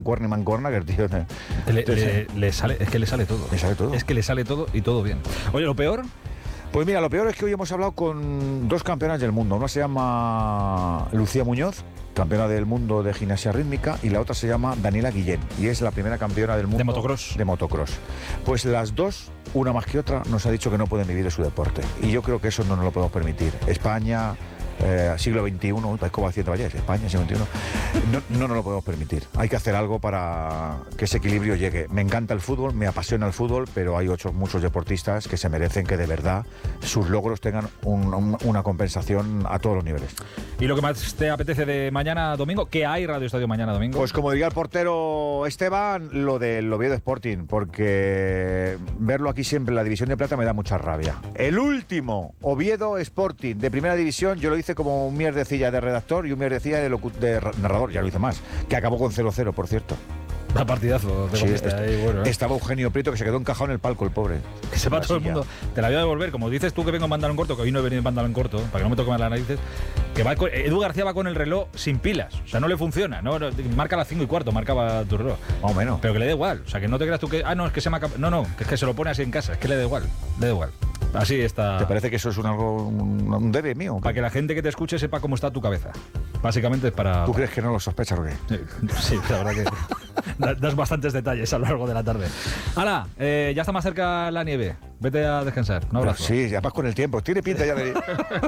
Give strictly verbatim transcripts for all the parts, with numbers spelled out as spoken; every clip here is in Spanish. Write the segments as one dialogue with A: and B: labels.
A: Corny Mancorna, que el tío...
B: Le, le, le sale, es que le sale todo.
A: Le sale todo.
B: Es que le sale todo y todo bien. Oye, ¿lo peor?
A: Pues mira, lo peor es que hoy hemos hablado con dos campeonas del mundo. Una se llama Lucía Muñoz, campeona del mundo de gimnasia rítmica, y la otra se llama Daniela Guillén, y es la primera campeona del mundo
B: de motocross.
A: De motocross. Pues las dos, una más que otra, nos ha dicho que no pueden vivir de su deporte. Y yo creo que eso no nos lo podemos permitir. España... Eh, siglo veintiuno, es como decía Vallés, España, siglo veintiuno, no, no nos lo podemos permitir. Hay que hacer algo para que ese equilibrio llegue. Me encanta el fútbol, me apasiona el fútbol, pero hay otros, muchos deportistas que se merecen que de verdad sus logros tengan un, un, una compensación a todos los niveles.
B: ¿Y lo que más te apetece de mañana domingo? ¿Qué hay Radio Estadio mañana domingo?
A: Pues como diría el portero Esteban, lo del Oviedo Sporting, porque verlo aquí siempre en la División de Plata me da mucha rabia. El último Oviedo Sporting de Primera División, yo lo hice como un mierdecilla de redactor y un mierdecilla de, locu- de narrador, ya lo hice más, que acabó con cero cero, por cierto.
B: Da partidazo.
A: Sí, est- ahí, bueno, ¿eh? Estaba Eugenio Prieto, que se quedó encajado en el palco, el pobre.
B: Que sepa todo el mundo. Te la voy a devolver. Como dices tú que vengo en pantalón corto, que hoy no he venido en pantalón corto, para que no me toque más las narices, que va con, Edu García va con el reloj sin pilas. O sea, no le funciona. No, no, marca las cinco y cuarto, marcaba tu reloj.
A: Más o menos.
B: Pero que le da igual. O sea, que no te creas tú que... Ah, no, es que se me acaba... No, no, que es que se lo pone así en casa. Es que le da igual. Le da igual. Así está.
A: ¿Te parece que eso es un algo un, un debe mío?
B: Para que la gente que te escuche sepa cómo está tu cabeza. Básicamente es para...
A: ¿Tú crees que no lo sospechas o qué?
B: Sí, la verdad que das bastantes detalles a lo largo de la tarde. ¡Hala! Eh, ya está más cerca la nieve. Vete a descansar. Un abrazo.
A: Sí, ya vas con el tiempo. Tiene pinta ya de...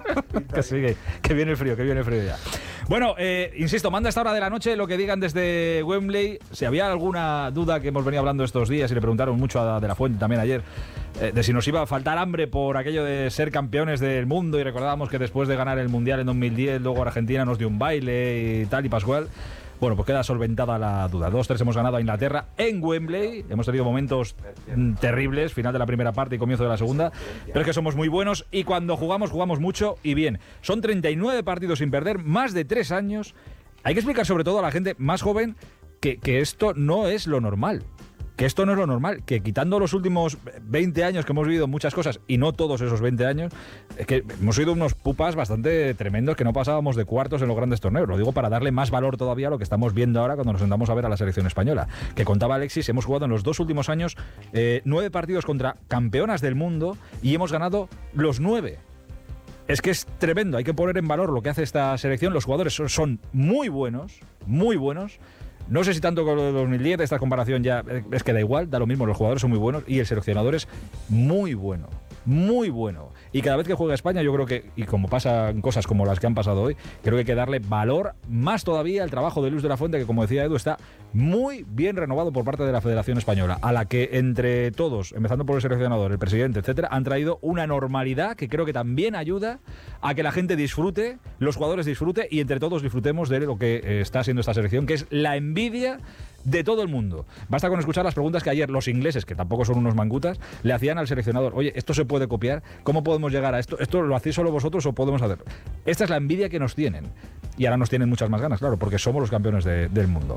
B: que sí, que, que viene el frío, que viene el frío ya. Bueno, eh, insisto, manda a esta hora de la noche lo que digan desde Wembley. Si había alguna duda que hemos venido hablando estos días y le preguntaron mucho a De La Fuente también ayer, eh, de si nos iba a faltar hambre por aquello de ser campeones del mundo, y recordábamos que después de ganar el Mundial en dos mil diez, luego Argentina nos dio un baile y tal y pascual. Bueno, pues queda solventada la duda. dos tres hemos ganado a Inglaterra en Wembley. Hemos tenido momentos mm, terribles, final de la primera parte y comienzo de la segunda. Pero es que somos muy buenos y cuando jugamos, jugamos mucho y bien. Son treinta y nueve partidos sin perder, más de tres años. Hay que explicar sobre todo a la gente más joven que, que esto no es lo normal. Que esto no es lo normal, que quitando los últimos veinte años que hemos vivido muchas cosas, y no todos esos veinte años, es que hemos sido unos pupas bastante tremendos que no pasábamos de cuartos en los grandes torneos. Lo digo para darle más valor todavía a lo que estamos viendo ahora cuando nos sentamos a ver a la selección española. Que contaba Alexis, hemos jugado en los dos últimos años eh, nueve partidos contra campeonas del mundo y hemos ganado los nueve. Es que es tremendo, hay que poner en valor lo que hace esta selección. Los jugadores son, son muy buenos, muy buenos. No sé si tanto con lo de dos mil diez, esta comparación ya es que da igual, da lo mismo, los jugadores son muy buenos y el seleccionador es muy bueno, muy bueno. Y cada vez que juega España yo creo que, y como pasan cosas como las que han pasado hoy, creo que hay que darle valor más todavía al trabajo de Luis de la Fuente, que como decía Edu, está muy bien renovado por parte de la Federación Española, a la que entre todos, empezando por el seleccionador, el presidente, etcétera, han traído una normalidad que creo que también ayuda a que la gente disfrute, los jugadores disfruten y entre todos disfrutemos de lo que eh, está siendo esta selección, que es la envidia de todo el mundo. Basta con escuchar las preguntas que ayer los ingleses, que tampoco son unos mangutas, le hacían al seleccionador. Oye, ¿esto se puede copiar? ¿Cómo podemos llegar a esto? ¿Esto lo hacéis solo vosotros o podemos hacer? Esta es la envidia que nos tienen. Y ahora nos tienen muchas más ganas, claro, porque somos los campeones de, del mundo.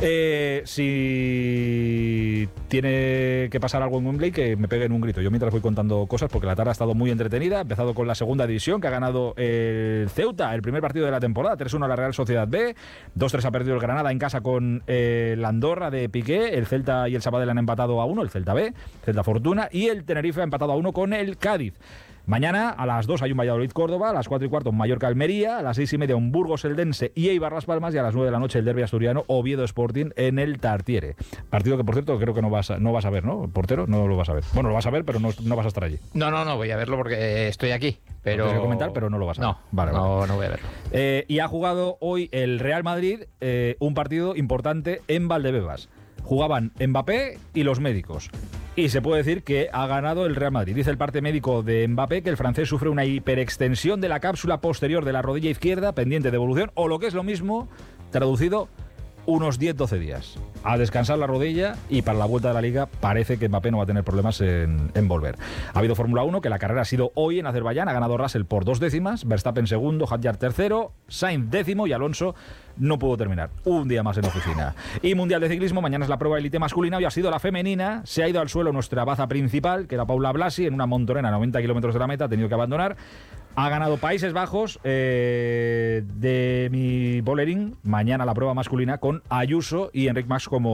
B: Eh, si tiene que pasar algo en Wembley, que me peguen un grito. Yo mientras voy contando cosas, porque la tarde ha estado muy entretenida. Ha empezado con la segunda división, que ha ganado el Ceuta, el primer partido de la temporada, tres uno a la Real Sociedad B, dos tres ha perdido el Granada en casa con eh, la Andorra de Piqué, el Celta y el Sabadell han empatado a uno, el Celta B, Celta Fortuna, y el Tenerife ha empatado a uno con el Cádiz. Mañana a las dos hay un Valladolid-Córdoba, a las cuatro y cuarto un Mallorca-Almería, a las seis y media un Burgos-Eldense y Eibar-Las Palmas, y a las nueve de la noche el derbi asturiano Oviedo Sporting en el Tartiere. Partido que, por cierto, creo que no vas a, no vas a ver, ¿no? Portero, no lo vas a ver. Bueno, lo vas a ver, pero no, no vas a estar allí.
C: No, no, no, voy a verlo porque estoy aquí. Pero...
B: No tienes que comentar, pero no lo vas a ver.
C: No,
B: vale,
C: no,
B: vale.
C: no voy a verlo.
B: Eh, y ha jugado hoy el Real Madrid eh, un partido importante en Valdebebas. Jugaban Mbappé y los médicos. Y se puede decir que ha ganado el Real Madrid. Dice el parte médico de Mbappé que el francés sufre una hiperextensión de la cápsula posterior de la rodilla izquierda, pendiente de evolución, o lo que es lo mismo, traducido, unos diez doce días. A descansar la rodilla, y para la vuelta de la Liga parece que Mbappé no va a tener problemas en, en volver. Ha habido Fórmula uno, que la carrera ha sido hoy en Azerbaiyán. Ha ganado Russell por dos décimas, Verstappen segundo, Hadjar tercero, Sainz décimo y Alonso no pudo terminar. Un día más en oficina. Y Mundial de Ciclismo, mañana es la prueba élite masculina, hoy ha sido la femenina. Se ha ido al suelo nuestra baza principal, que era Paula Blasi, en una montonera a noventa kilómetros de la meta, ha tenido que abandonar. Ha ganado Países Bajos eh, de mi Bollering. Mañana la prueba masculina con Ayuso y Enric Mas como